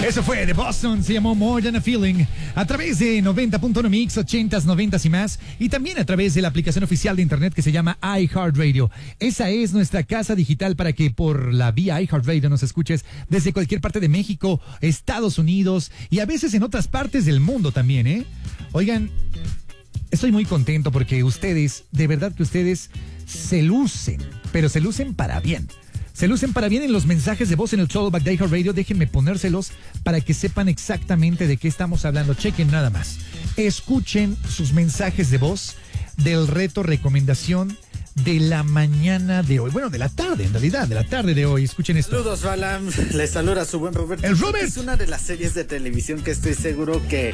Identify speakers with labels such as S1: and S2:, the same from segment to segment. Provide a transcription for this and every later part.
S1: Eso fue de Boston, se llamó More Than a Feeling, a través de 90.1 Mix, 80s, 90s y más, y también a través de la aplicación oficial de internet que se llama iHeartRadio. Esa es nuestra casa digital para que por la vía iHeartRadio nos escuches desde cualquier parte de México, Estados Unidos y a veces en otras partes del mundo también, ¿eh? Oigan, estoy muy contento porque ustedes, de verdad que ustedes se lucen, pero se lucen para bien. Se lucen para bien en los mensajes de voz en el Throwback de iHeartRadio. Déjenme ponérselos para que sepan exactamente de qué estamos hablando. Chequen nada más. Escuchen sus mensajes de voz del reto recomendación de la mañana de hoy. Bueno, de la tarde, en realidad, de la tarde de hoy. Escuchen esto.
S2: Saludos, Balam. Les saluda su buen Roberto.
S1: El Robert.
S2: Es una de las series de televisión que estoy seguro que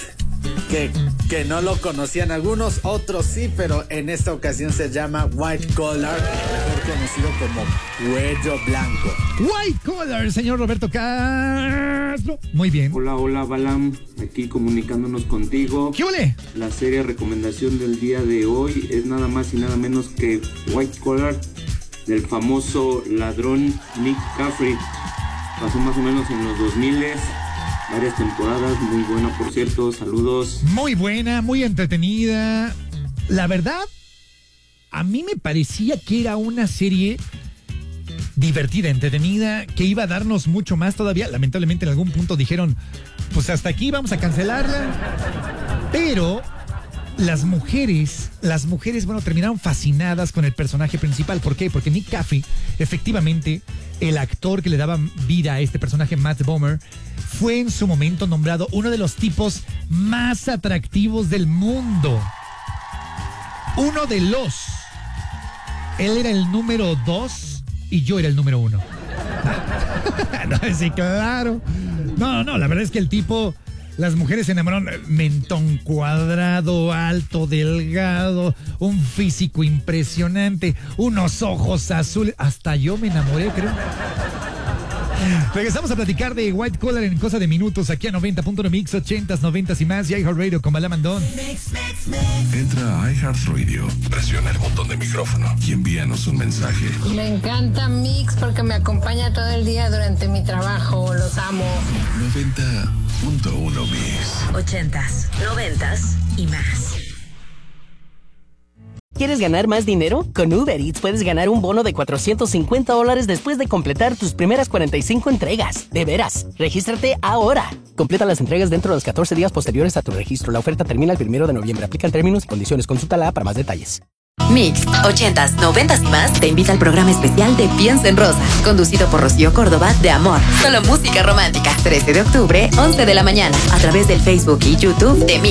S2: no lo conocían algunos, otros sí, pero en esta ocasión se llama White Collar, mejor conocido como Cuello Blanco.
S1: White Collar, señor Roberto Castro. Muy bien.
S3: Hola, Balam. Aquí comunicándonos contigo.
S1: ¿Qué ole?
S3: La serie recomendación del día de hoy es nada más y nada menos que White Collar, del famoso ladrón Nick Caffrey. Pasó más o menos en los 2000s. Varias temporadas, muy buena por cierto, saludos.
S1: Muy buena, muy entretenida. La verdad, a mí me parecía que era una serie divertida, entretenida, que iba a darnos mucho más todavía. Lamentablemente en algún punto dijeron, pues hasta aquí vamos a cancelarla. Pero las mujeres, bueno, terminaron fascinadas con el personaje principal. ¿Por qué? Porque Nick Caffrey, efectivamente, el actor que le daba vida a este personaje, Matt Bomer, fue en su momento nombrado uno de los tipos más atractivos del mundo. Uno de los. Él era el número 2 y yo era el número 1. No, sí, claro. No, la verdad es que el tipo, las mujeres se enamoraron. Mentón cuadrado, alto, delgado, un físico impresionante, unos ojos azules. Hasta yo me enamoré, creo. Regresamos a platicar de White Collar en cosa de minutos aquí a 90.1 Mix, 80s, 90s y más y iHeartRadio con Balam Andón.
S4: Entra a iHeartRadio, presiona el botón de micrófono y envíanos un mensaje.
S5: Me encanta Mix porque me acompaña todo el día durante mi trabajo. Los amo.
S4: 90.1 Mix.
S6: 80s, 90s y más.
S7: ¿Quieres ganar más dinero? Con Uber Eats puedes ganar un bono de $450 después de completar tus primeras 45 entregas. ¡De veras! ¡Regístrate ahora! Completa las entregas dentro de los 14 días posteriores a tu registro. La oferta termina el 1 de noviembre. Aplican términos y condiciones. Consúltala para más detalles.
S6: Mix, 80s, 90s y más te invita al programa especial de Piensa en Rosa, conducido por Rocío Córdoba de Amor. Solo música romántica. 13 de octubre, 11 de la mañana, a través del Facebook y YouTube de Mix.